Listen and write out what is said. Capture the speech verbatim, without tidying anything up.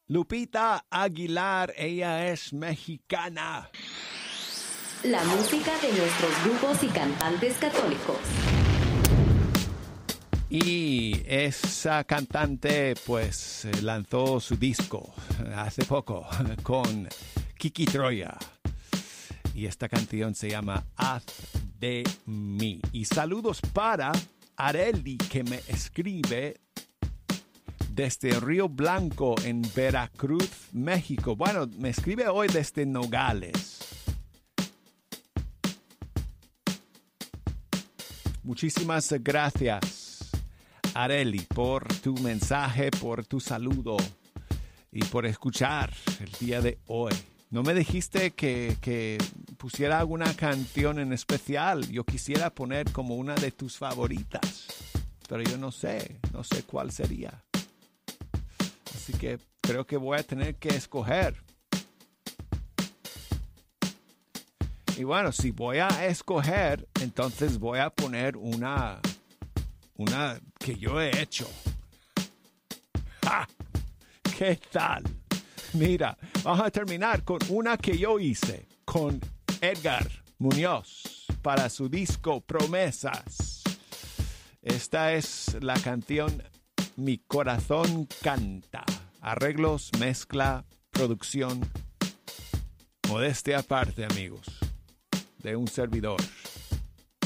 Lupita Aguilar, ella es mexicana. La música de nuestros grupos y cantantes católicos. Y esa cantante pues lanzó su disco hace poco con Kiki Troya. Y esta canción se llama Haz de mí. Y saludos para Areli, que me escribe desde Río Blanco en Veracruz, México. Bueno, me escribe hoy desde Nogales. Muchísimas gracias, Areli, por tu mensaje, por tu saludo y por escuchar el día de hoy. No me dijiste que, que pusiera alguna canción en especial. Yo quisiera poner como una de tus favoritas, pero yo no sé, no sé cuál sería. Así que creo que voy a tener que escoger. Y bueno, si voy a escoger, entonces voy a poner una, una que yo he hecho. ¡Ja! ¿Qué tal? Mira, vamos a terminar con una que yo hice con Edgar Muñoz para su disco Promesas. Esta es la canción Mi Corazón Canta. Arreglos, mezcla, producción. Modestia aparte, amigos, de un servidor.